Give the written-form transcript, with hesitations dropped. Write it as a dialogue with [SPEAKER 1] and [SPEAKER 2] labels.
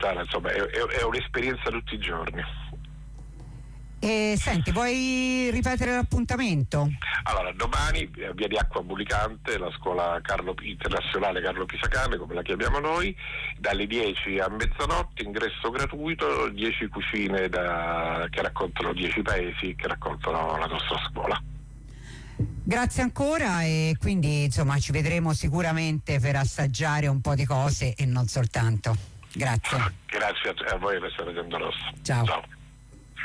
[SPEAKER 1] insomma è un'esperienza tutti i giorni.
[SPEAKER 2] Senti, vuoi ripetere l'appuntamento?
[SPEAKER 1] Allora, domani via di Acqua Bulicante, la scuola internazionale Carlo Pisacane, come la chiamiamo noi, dalle 10 a mezzanotte, ingresso gratuito, 10 cucine che raccontano 10 paesi che raccontano la nostra scuola.
[SPEAKER 2] Grazie ancora, e quindi insomma ci vedremo sicuramente per assaggiare un po' di cose e non soltanto. Grazie.
[SPEAKER 1] Grazie a voi per essere Giorno Rosso.
[SPEAKER 2] Ciao.
[SPEAKER 1] Ciao.